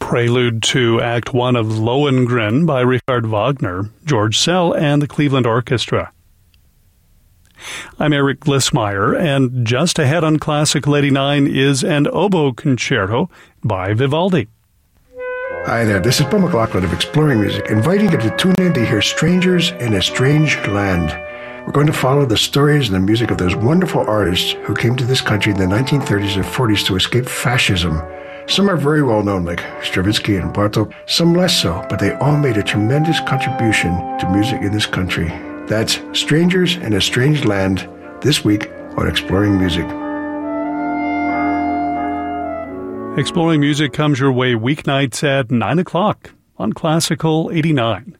Prelude to Act 1 of Lohengrin by Richard Wagner, George Szell, and the Cleveland Orchestra. I'm Eric Glissmeyer, and just ahead on Classical 89 is an oboe concerto by Vivaldi. Hi there, this is Paul McLaughlin of Exploring Music, inviting you to tune in to hear Strangers in a Strange Land. We're going to follow the stories and the music of those wonderful artists who came to this country in the 1930s and 40s to escape fascism. Some are very well known, like Stravinsky and Bartók, some less so, but they all made a tremendous contribution to music in this country. That's Strangers in a Strange Land, this week on Exploring Music. Exploring Music comes your way weeknights at 9 o'clock on Classical 89.